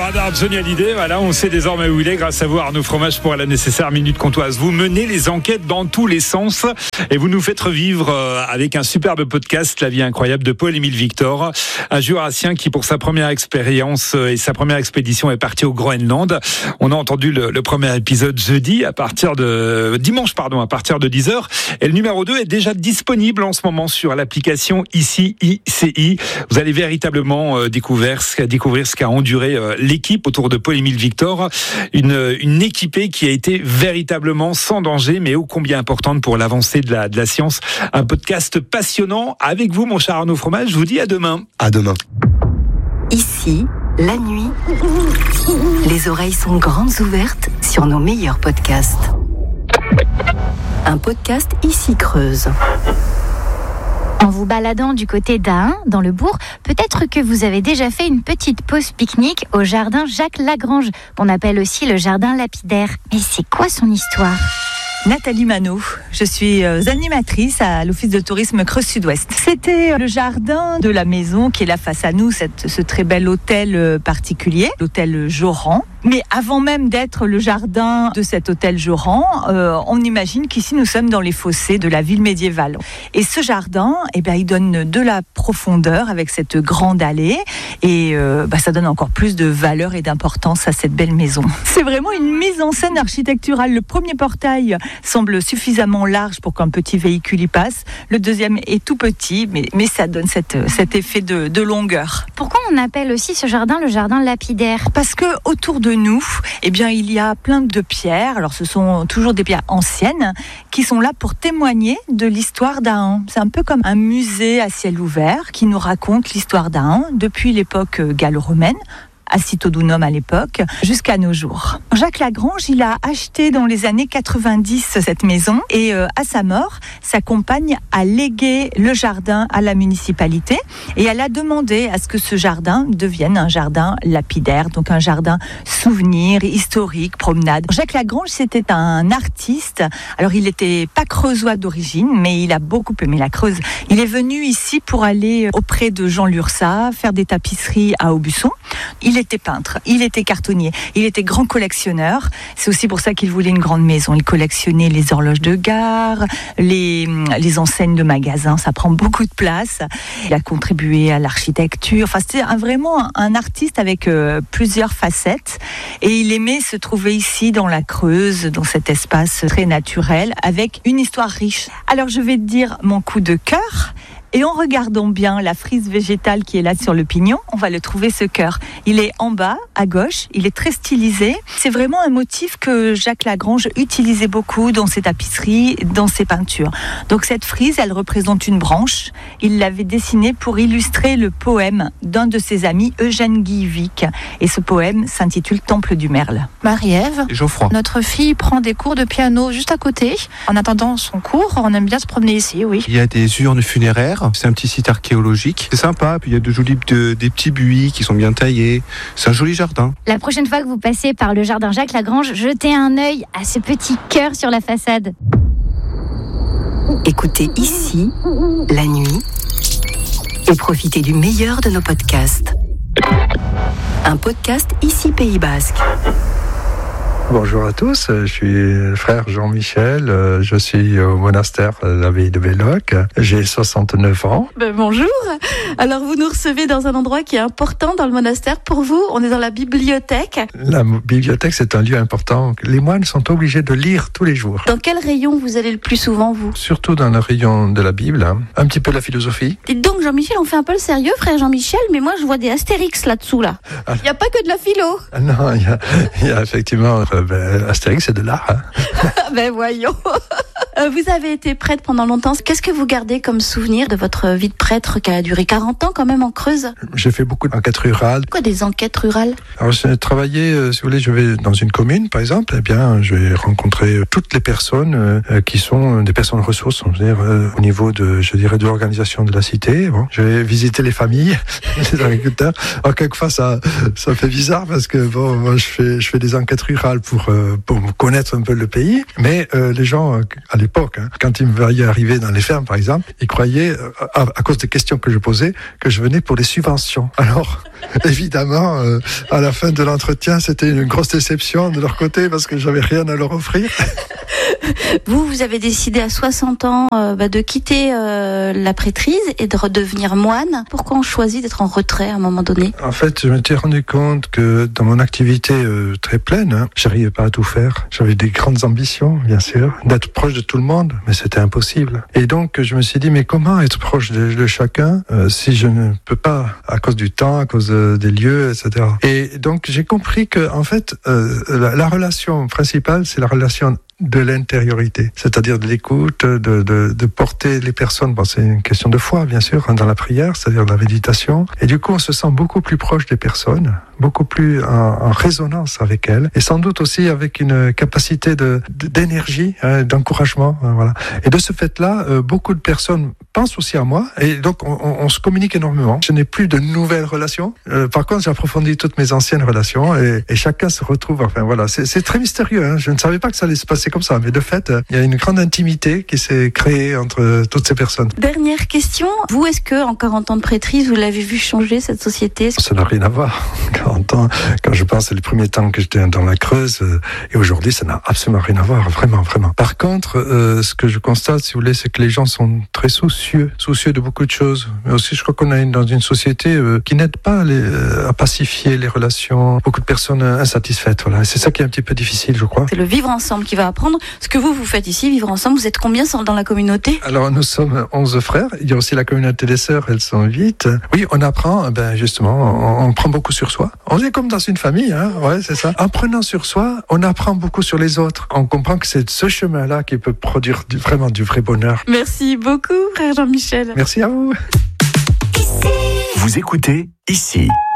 radar Johnny Hallyday, voilà, on sait désormais où il est grâce à vous Arnaud Fromage pour la nécessaire Minute Comtoise. Vous menez les enquêtes dans tous les sens et vous nous faites revivre avec un superbe podcast La vie incroyable de Paul-Émile Victor, un Jurassien qui pour sa première expérience et sa première expédition est parti au Groenland. On a entendu le premier épisode dimanche à partir de 10h et le numéro 2 est déjà disponible en ce moment sur l'application ICI. Vous allez véritablement découvrir ce qu'a enduré l'équipe autour de Paul-Émile Victor, une équipée qui a été véritablement sans danger, mais ô combien importante pour l'avancée de la science. Un podcast passionnant avec vous, mon cher Arnaud Fromage. Je vous dis à demain. À demain. Ici, la nuit, les oreilles sont grandes ouvertes sur nos meilleurs podcasts. Un podcast Ici Creuse. En vous baladant du côté d'Ahun, dans le bourg, peut-être que vous avez déjà fait une petite pause pique-nique au jardin Jacques Lagrange, qu'on appelle aussi le jardin lapidaire. Mais c'est quoi son histoire ? Nathalie Manot, je suis animatrice à l'Office de tourisme Creuse Sud-Ouest. C'était le jardin de la maison qui est là face à nous, ce très bel hôtel particulier, l'hôtel Joran. Mais avant même d'être le jardin de cet hôtel Joran, on imagine qu'ici nous sommes dans les fossés de la ville médiévale. Et ce jardin, il donne de la profondeur avec cette grande allée et ça donne encore plus de valeur et d'importance à cette belle maison. C'est vraiment une mise en scène architecturale. Le premier portail semble suffisamment large pour qu'un petit véhicule y passe. Le deuxième est tout petit, mais ça donne cet effet de longueur. Pourquoi on appelle aussi ce jardin le jardin lapidaire ? Parce que autour de nous, il y a plein de pierres. Alors, ce sont toujours des pierres anciennes qui sont là pour témoigner de l'histoire d'Ahun. C'est un peu comme un musée à ciel ouvert qui nous raconte l'histoire d'Ahun depuis l'époque gallo-romaine, Acitodunum à l'époque, jusqu'à nos jours. Jacques Lagrange, il a acheté dans les années 90 cette maison et à sa mort, sa compagne a légué le jardin à la municipalité et elle a demandé à ce que ce jardin devienne un jardin lapidaire, donc un jardin souvenir, historique, promenade. Jacques Lagrange, c'était un artiste. Alors, il n'était pas creusois d'origine, mais il a beaucoup aimé la Creuse. Il est venu ici pour aller auprès de Jean Lursa, faire des tapisseries à Aubusson. Il était peintre, il était cartonnier, il était grand collectionneur. C'est aussi pour ça qu'il voulait une grande maison. Il collectionnait les horloges de gare, les enseignes de magasins. Ça prend beaucoup de place. Il a contribué à l'architecture. Enfin, c'était vraiment un artiste avec plusieurs facettes. Et il aimait se trouver ici dans la Creuse, dans cet espace très naturel, avec une histoire riche. Alors, je vais te dire mon coup de cœur. Et en regardant bien la frise végétale qui est là sur le pignon, on va le trouver, ce cœur. Il est en bas, à gauche, il est très stylisé. C'est vraiment un motif que Jacques Lagrange utilisait beaucoup dans ses tapisseries, dans ses peintures. Donc cette frise, elle représente une branche. Il l'avait dessinée pour illustrer le poème d'un de ses amis, Eugène Guillevic. Et ce poème s'intitule Temple du Merle. Marie-Ève, Geoffroy. Notre fille prend des cours de piano juste à côté. En attendant son cours, on aime bien se promener ici, oui. Il y a des urnes funéraires. C'est un petit site archéologique. C'est sympa. Puis il y a des petits buis qui sont bien taillés. C'est un joli jardin. La prochaine fois que vous passez par le jardin Jacques Lagrange, jetez un œil à ce petit cœur sur la façade. Écoutez Ici, la nuit, et profitez du meilleur de nos podcasts. Un podcast Ici Pays Basque. Bonjour à tous, je suis le frère Jean-Michel, je suis au monastère de l'abbaye de Belloc, j'ai 69 ans. Bonjour, alors vous nous recevez dans un endroit qui est important dans le monastère pour vous, on est dans la bibliothèque. La bibliothèque, c'est un lieu important, les moines sont obligés de lire tous les jours. Dans quel rayon vous allez le plus souvent, vous ? Surtout dans le rayon de la Bible, un petit peu la philosophie. Dites donc Jean-Michel, on fait un peu le sérieux, frère Jean-Michel, mais moi je vois des astérix là-dessous là. Il n'y a pas que de la philo. Non, il y a effectivement... Astérix, c'est de l'art. Voyons. Vous avez été prêtre pendant longtemps. Qu'est-ce que vous gardez comme souvenir de votre vie de prêtre qui a duré 40 ans quand même en Creuse ? J'ai fait beaucoup d'enquêtes rurales. Quoi, des enquêtes rurales ? Alors, j'ai travaillé, si vous voulez, je vais dans une commune, par exemple, je vais rencontrer toutes les personnes qui sont des personnes ressources, on veut dire, au niveau de l'organisation de la cité. Bon, je vais visiter les familles, les agriculteurs. Alors, quelquefois, ça fait bizarre parce que, moi, je fais des enquêtes rurales pour connaître un peu le pays. Mais les gens, à l'époque, quand ils me voyaient arriver dans les fermes, par exemple, ils croyaient, à cause des questions que je posais, que je venais pour les subventions. Alors, évidemment, à la fin de l'entretien, c'était une grosse déception de leur côté parce que j'avais rien à leur offrir. Vous avez décidé à 60 ans de quitter la prêtrise et de redevenir moine. Pourquoi on choisit d'être en retrait à un moment donné ? En fait, je m'étais rendu compte que dans mon activité très pleine, j'arrivais pas à tout faire. J'avais des grandes ambitions, bien sûr, d'être proche de tout le monde, mais c'était impossible. Et donc, je me suis dit, mais comment être proche de chacun si je ne peux pas, à cause du temps, à cause des lieux, etc. Et donc, j'ai compris que, en fait, la relation principale, c'est la relation de l'intériorité, c'est-à-dire de l'écoute, de porter les personnes. Bon, c'est une question de foi, bien sûr, dans la prière, c'est-à-dire de la méditation. Et du coup, on se sent beaucoup plus proche des personnes, beaucoup plus en résonance avec elles, et sans doute aussi avec une capacité d'énergie, d'encouragement. Voilà. Et de ce fait-là, beaucoup de personnes pensent aussi à moi, et donc on se communique énormément. Je n'ai plus de nouvelles relations. Par contre, j'ai approfondi toutes mes anciennes relations, et chacun se retrouve. Enfin voilà, c'est très mystérieux. Hein. Je ne savais pas que ça allait se passer comme ça, mais de fait, il y a une grande intimité qui s'est créée entre toutes ces personnes. Dernière question, vous, est-ce que en 40 ans de prêtrise, vous l'avez vu changer cette société ? Ça n'a rien à voir. 40 ans, quand je pense, c'est les premiers temps que j'étais dans la Creuse, et aujourd'hui, ça n'a absolument rien à voir, vraiment, vraiment. Par contre, ce que je constate, si vous voulez, c'est que les gens sont très soucieux de beaucoup de choses. Mais aussi, je crois qu'on est dans une société qui n'aide pas à pacifier les relations. Beaucoup de personnes insatisfaites, voilà. C'est ça qui est un petit peu difficile, je crois. C'est le vivre ensemble qui va apprendre. Ce que vous faites ici, vivre ensemble, vous êtes combien dans la communauté ? Alors, nous sommes 11 frères. Il y a aussi la communauté des sœurs, elles sont 8. Oui, on apprend, justement, on prend beaucoup sur soi. On est comme dans une famille, hein. Ouais, c'est ça. En prenant sur soi, on apprend beaucoup sur les autres. On comprend que c'est ce chemin-là qui peut produire vraiment du vrai bonheur. Merci beaucoup, frère Jean-Michel. Merci à vous. Vous écoutez Ici.